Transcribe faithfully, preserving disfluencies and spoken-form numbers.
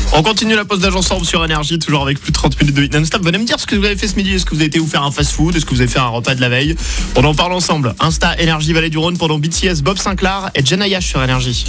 On continue la pause d'âge ensemble sur Énergie, toujours avec plus de trente minutes de hit non-stop. Venez me dire ce que vous avez fait ce midi. Est-ce que vous avez été vous faire un fast-food? Est-ce que vous avez fait un repas de la veille? On en parle ensemble. Insta Énergie Vallée du Rhône pendant B T S, Bob Sinclair et Jenna Yash sur Énergie.